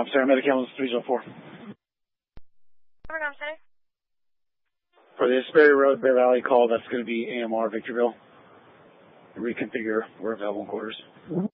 Paramedic Ambulance 304. For the Asbury Road, Bear Valley call, that's going to be AMR Victorville. Reconfigure, we're available in quarters.